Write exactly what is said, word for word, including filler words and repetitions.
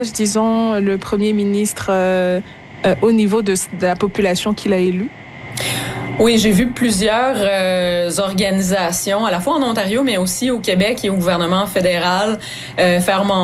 disons, le premier ministre euh, euh, au niveau de, de la population qu'il a élue? Oui, j'ai vu plusieurs euh, organisations, à la fois en Ontario, mais aussi au Québec et au gouvernement fédéral, euh, faire